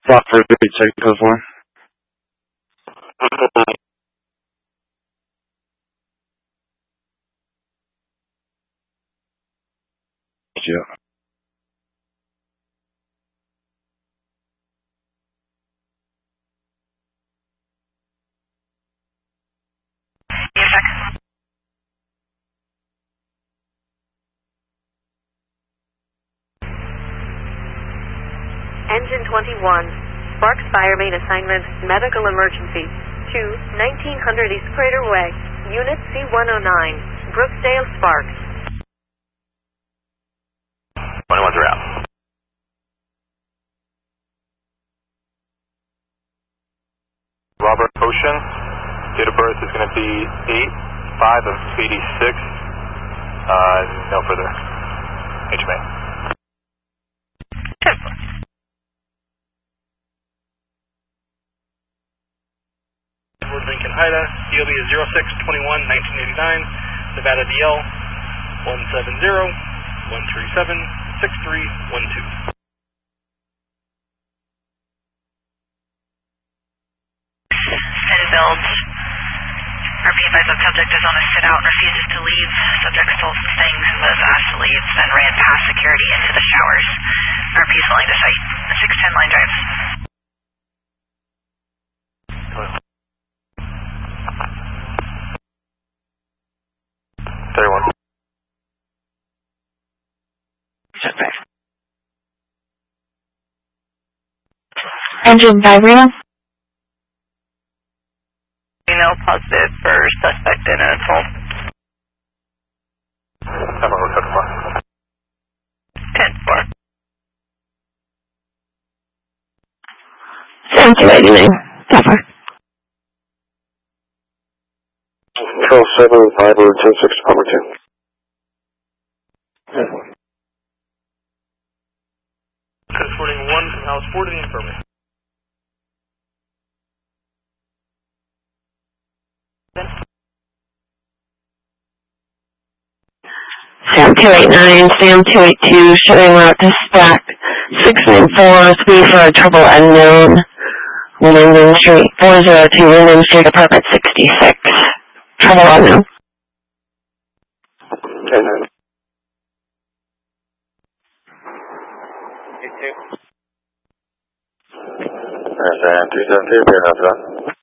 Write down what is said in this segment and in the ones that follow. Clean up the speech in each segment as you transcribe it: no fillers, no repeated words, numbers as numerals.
Block for 3, code 4. Yeah. Engine 21, Sparks Fire Main Assignment, Medical Emergency, to 1900 East Crater Way, Unit C-109, Brookdale Sparks. 21's out. Robert Ocean, date of birth is going to be 8/5 of 86. No further. HMA. Edward Lincoln Ida, DOB is 06/21/1989, Nevada DL 170-137-6312. Build. RP advised that subject is on a sit-out and refuses to leave. Subject stole some things and was asked to leave, then ran past security into the showers. RP is willing to site. 610 line drive. Engine 5 Reno. Email positive for suspect in an assault. 10-4. 7289. Cover. Control 7, 5, 10-6, Department 2. Transporting 1 from House 4 to the infirmary. Sam 289, Sam 282, showing route to SPAC 694, speed for a trouble unknown. Linden Street, 402, Linden Street, Apartment 66. Trouble unknown. Sam 272, beer house done.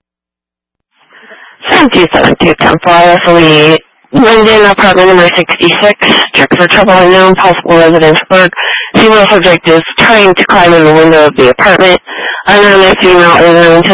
Sam 272, 10-4, lead. Linden, apartment number 66. Check for trouble unknown, possible residence clerk. Female subject is trying to climb in the window of the apartment. Anonymous female is known to